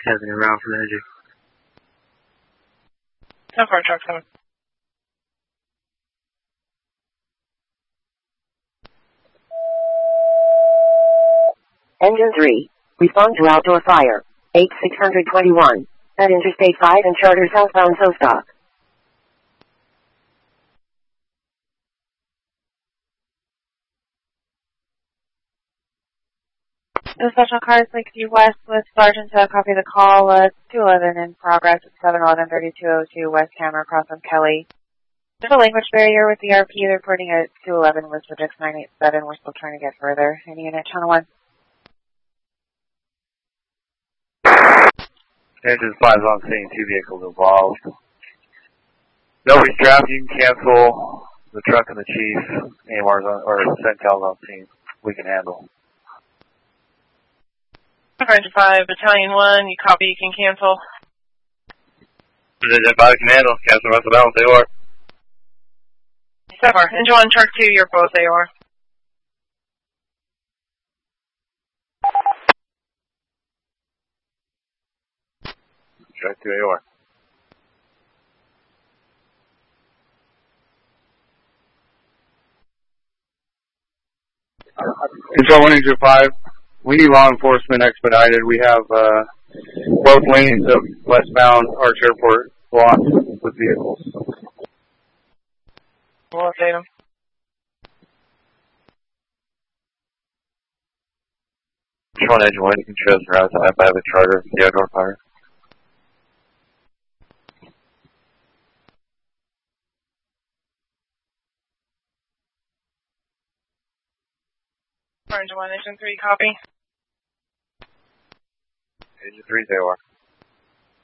7 en route from Energy. 10-4, truck 7. Engine 3, respond to outdoor fire, 8621, at Interstate 5 and Charter southbound Sostock. Special Car 60 West with Sergeant to copy the call. 211 in progress at 711-3202 West Hammer across from Kelly. There's a language barrier with the RP. They're reporting at 211 with subjects 987. We're still trying to get further. Any unit, channel 1. Engine 5 is on scene, 2 vehicles involved. Nobody's trapped, you can cancel the truck and the chief. AMR's on, or Centel's on scene. We can handle. Engine 5, Battalion 1, you copy, you can cancel. Engine 5 can handle, cancel the rest of the balance, AOR. 7-4, Engine 1, truck 2, you're both AOR. Truck 2 AOR. Control 1, Engine 5. We need law enforcement expedited. We have both lanes of westbound Arch Airport blocked with vehicles. We'll update them. Control Engine 1, you can show us around to I-5 with Charter, the outdoor fire. Engine 1, Engine 3, copy. Engine 3's AOR.